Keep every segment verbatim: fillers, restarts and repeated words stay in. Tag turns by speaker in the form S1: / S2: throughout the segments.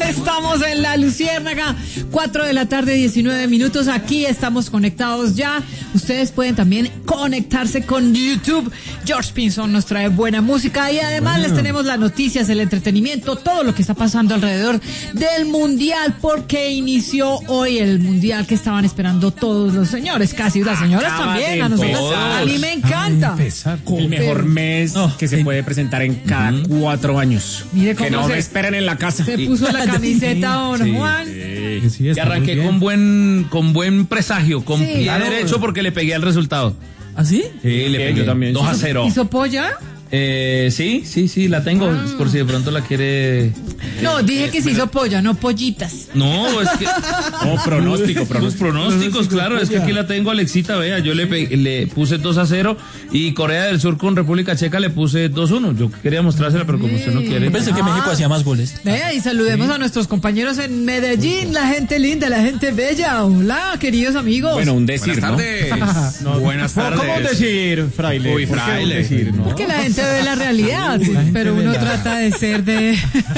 S1: Estamos en La Luciérnaga, cuatro de la tarde, diecinueve minutos. Aquí estamos conectados ya. Ustedes pueden también conectarse con YouTube. George Pinzón nos trae buena música y además bueno. les tenemos las noticias, el entretenimiento, todo lo que está pasando alrededor del Mundial, porque inició hoy el Mundial que estaban esperando todos los señores, casi las señoras Acaba también. A nosotros, todos. a mí me encanta.
S2: El mejor mes no, que se puede presentar en cada uh-huh. cuatro años.
S1: Mire cómo
S2: que no
S1: se,
S2: me esperen en la casa.
S1: Se puso la camiseta, don sí, Juan.
S3: Sí, sí, y arranqué con buen, con buen presagio, con sí, pie claro. derecho porque le pegué al resultado.
S1: ¿Ah, sí?
S3: Sí, le pegué. Yo también. dos a cero.
S1: ¿Hizo polla?
S3: Eh, sí, sí, sí, la tengo, ah. por si de pronto la quiere...
S1: No, dije que se hizo polla, no pollitas.
S3: No, es que...
S2: No, pronóstico, pronósticos,
S3: pronósticos, claro, es que aquí la tengo, Alexita, vea, yo le, pe- le puse dos a cero y Corea del Sur con República Checa le puse dos a uno. Yo quería mostrársela, pero como usted no quiere...
S4: Pensé
S3: ah.
S4: que México hacía más goles.
S1: Vea, y saludemos sí. a nuestros compañeros en Medellín, la gente linda, la gente bella. Hola, queridos amigos.
S2: Bueno, un decir,
S3: Buenas
S2: ¿no?
S3: tardes.
S2: no,
S3: Buenas tardes.
S2: ¿Cómo decir, fraile?
S3: Uy, fraile.
S2: Decir, ¿no?
S1: Porque la gente ve la realidad, pero uno trata de ser de...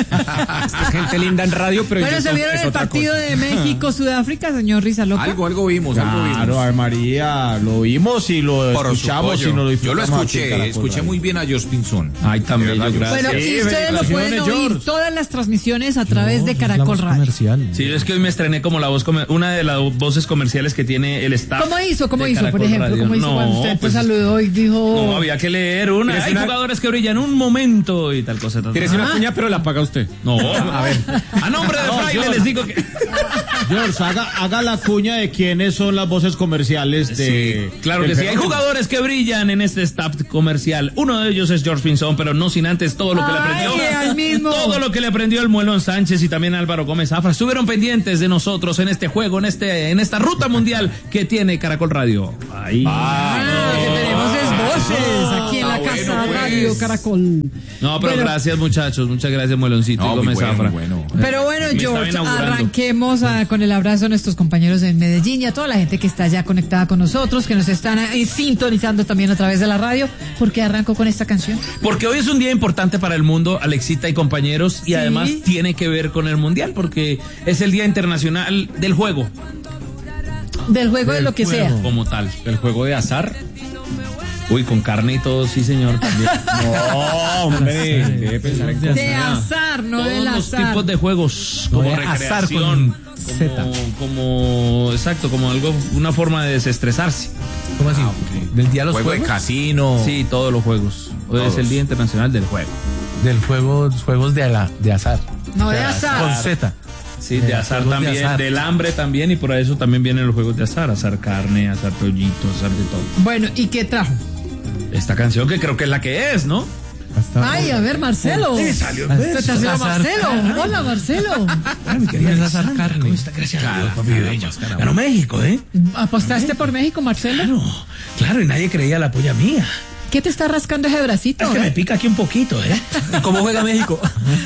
S2: Esta gente linda en radio, pero
S1: bueno, se vieron el partido cosa. de México-Sudáfrica, señor Rizaloco.
S5: Algo, algo vimos,
S2: claro,
S5: algo vimos.
S2: Claro, María, lo vimos y lo
S5: Por
S2: escuchamos y no lo
S5: Yo lo escuché, escuché muy bien a George Pinzón.
S3: Ay, también, yo, gracias.
S1: Bueno, sí, y ustedes lo pueden oír George. todas las transmisiones a través no, de Caracol Radio.
S3: Comercial. Sí, es que hoy me estrené como la voz, comer- una de las voces comerciales que tiene el staff.
S1: ¿Cómo hizo? ¿Cómo hizo,
S3: Caracol
S1: por ejemplo?
S3: Radio.
S1: ¿Cómo hizo
S3: no,
S1: cuando usted
S3: pues,
S1: te saludó y dijo...
S3: No, había que leer una. Hay una... jugadores que brillan un momento y tal cosa.
S2: Tienes una cuña, pero la paga usted.
S3: No, a ver. A nombre de Fraile no, les digo que...
S2: George, haga, haga la cuña de quiénes son las voces comerciales de...
S3: Sí, claro que sí. Hay jugadores que brillan en este staff comercial. Uno de ellos es George Pinzón, pero no sin antes todo lo que
S1: Ay,
S3: le aprendió.
S1: al mismo.
S3: Todo lo que le aprendió el Muelón Sánchez y también Álvaro Gómez Zafra. Estuvieron pendientes de nosotros en este juego, en este, en esta ruta mundial que tiene Caracol Radio.
S1: Ahí. Ah, ah, que tenemos es voces aquí en la casa bueno, pues. Radio Caracol.
S3: No, pero bueno. gracias muchachos, muchas gracias Mueloncito
S5: no,
S3: y Gómez
S5: bueno,
S3: Zafra.
S5: Bueno.
S1: Pero bueno, George, arranquemos a, con el abrazo a nuestros compañeros en Medellín y a toda la gente que está ya conectada con nosotros, que nos están ahí sintonizando también a través de la radio. ¿Por qué arranco con esta canción?
S3: Porque hoy es un día importante para el mundo, Alexita y compañeros, y ¿sí? además tiene que ver con el Mundial, porque es el Día Internacional del Juego.
S1: Del juego
S3: del
S1: de lo que
S3: juego,
S1: sea.
S3: Como tal. El juego de azar. Uy, con carne y todo, sí, señor, también.
S2: No, hombre, debe pensar en
S1: de azar, no
S3: Todos
S1: del azar.
S3: los tipos de juegos, como no, recreación, como, como, exacto, como algo, una forma de desestresarse.
S4: ¿Cómo así?
S5: Ah, okay.
S4: ¿Del día de los
S5: juego
S4: juegos?
S5: de casino.
S3: Sí, todos los juegos. Hoy
S5: todos.
S3: es el Día Internacional del Juego.
S4: Del juego, juegos de, ala, de azar.
S1: No, de, de azar.
S4: Con Z.
S3: Sí, de, de azar también, de azar. Del hambre también, y por eso también vienen los juegos de azar, azar carne, azar pollito, azar de todo.
S1: Bueno, ¿y qué trajo?
S3: Esta canción que creo que es la que es, ¿no?
S1: Hasta Ay, a ver, Marcelo.
S3: Sí, salió.
S1: Marcelo. Marcelo. Hola, Marcelo.
S3: Ay, mi querida azar carne. ¿Cómo está? Gracias a Dios, papi bello. Ganó México, ¿eh?
S1: ¿Apostaste por México, Marcelo?
S3: Claro, claro, y nadie creía la polla mía.
S1: ¿Qué te está rascando ese bracito?
S3: Es que
S1: eh?
S3: me pica aquí un poquito, ¿eh?
S4: ¿Cómo juega México?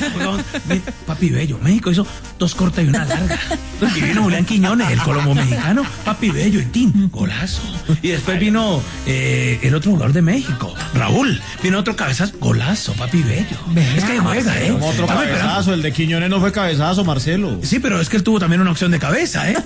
S3: Papi bello, México hizo dos cortas y una larga. Y vino Julián Quiñones, el colombo mexicano, papi bello, el team, golazo. Y después vino eh, el otro jugador de México, Raúl. Vino otro cabezazo, golazo, papi bello.
S1: Venga,
S3: es que juega, ¿eh?
S2: Como otro
S3: Estaba
S2: cabezazo,
S3: esperando.
S2: el de Quiñones no fue cabezazo, Marcelo.
S3: Sí, pero es que él tuvo también una opción de cabeza, ¿eh?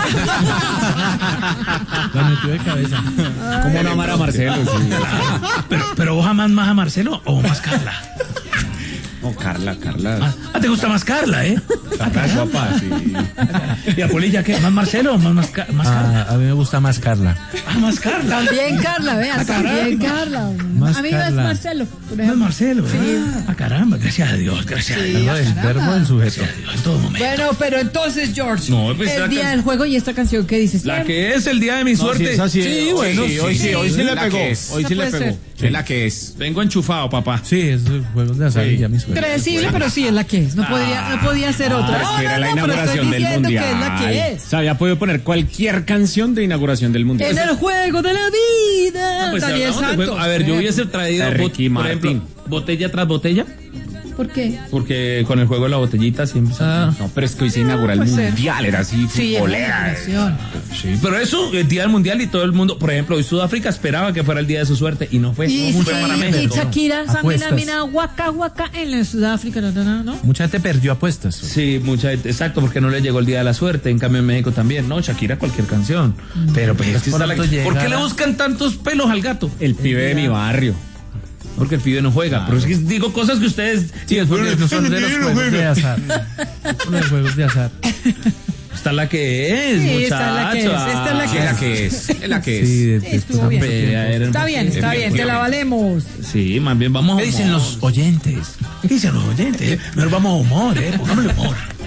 S4: La metió de cabeza.
S2: ¿Cómo no amar a Marcelo? Sí.
S3: Pero, pero vos amás más a Marcelo o más Carla.
S2: No, Carla, Carla.
S3: Ah, ah, te gusta más Carla, ¿eh?
S2: Carla es guapa, sí.
S3: ¿Y a Polilla qué? ¿Más Marcelo o más, más, más Carla?
S4: Ah, a mí me gusta más Carla.
S3: Ah, más Carla.
S1: También Carla, vea, también Carla.
S4: Más
S1: a mí
S4: Carla.
S1: no es Marcelo.
S3: No es Marcelo, ¿eh?
S1: Sí.
S3: Ah, caramba, gracias a Dios, gracias
S1: Sí,
S3: a Dios.
S4: El verbo del sujeto.
S3: Gracias a Dios, en todo momento.
S1: Bueno, pero entonces, George,
S3: No, pues,
S1: el
S3: la
S1: día
S3: can-
S1: del juego y esta canción que dices.
S3: La que es el día de mi
S2: No,
S3: suerte.
S2: sí, esa sí,
S3: sí,
S2: hoy
S3: bueno.
S2: sí, hoy sí, hoy sí le
S5: la
S2: pegó.
S5: que es.
S2: Hoy sí
S1: Esa
S2: le
S1: puede
S2: pegó.
S5: Sí. Es la que es.
S3: Vengo enchufado, papá.
S4: Sí, es juegos de azar
S2: Sí.
S4: y ya mi suerte.
S1: Predecible, pero sí es la que es. No podría, no podía ser otra.
S2: pero es
S1: No,
S2: que era
S1: no,
S2: la
S1: no, pero estoy
S2: inauguración del
S1: diciendo
S2: mundial.
S1: que es la que es.
S2: Se había podido poner cualquier canción de inauguración del mundial.
S1: En el juego de la vida.
S3: Pues,
S1: Daniel
S3: hablamos de
S1: Santos.
S3: juego. A ver, yo hubiese traído,
S2: De
S3: bot-
S2: Ricky
S3: por ejemplo,
S2: Martin.
S3: botella tras botella.
S1: ¿Por qué?
S3: Porque con el juego de la botellita siempre.
S4: Ah,
S5: No, pero es que hoy se inaugura el
S1: puede ser.
S5: mundial, era así,
S1: Sí, es
S5: futbolera.
S1: una inauguración.
S3: Sí, pero eso, el día del mundial y todo el mundo, por ejemplo, hoy Sudáfrica esperaba que fuera el día de su suerte y no fue.
S1: Y,
S3: no
S1: sí,
S3: fue para
S1: y
S3: México.
S1: Shakira, Samina,
S4: Apuestas.
S1: Mina, Waka, Waka, en la Sudáfrica, no, no, no, ¿no?
S4: mucha gente perdió apuestas.
S3: Sí, mucha gente, exacto, porque no le llegó el día de la suerte. En cambio, en México también, ¿no? Shakira, cualquier canción. Pero pues, es que está la-
S4: pronto
S3: ¿por qué
S4: llegará.
S3: le buscan tantos pelos al gato?
S5: El pibe de mi barrio.
S3: Porque el pibe no juega. Pero es que digo cosas que ustedes.
S4: Sí, es porque no son de los juegos de azar. Son de los juegos de azar.
S3: Está la que es,
S1: Sí,
S3: muchacho.
S1: esta es la que es, esta es la
S5: Es
S1: que
S5: la que es, es la que es.
S4: Sí, de-
S1: Sí,
S4: de-
S1: estuvo bien.
S3: Vea, era-
S1: Está bien, está bien, te la valemos.
S3: Sí, más bien vamos a
S4: ¿Qué dicen
S3: humor.
S4: los oyentes?
S3: ¿Qué dicen los oyentes? Mejor vamos a humor, ¿eh? Pongámosle humor.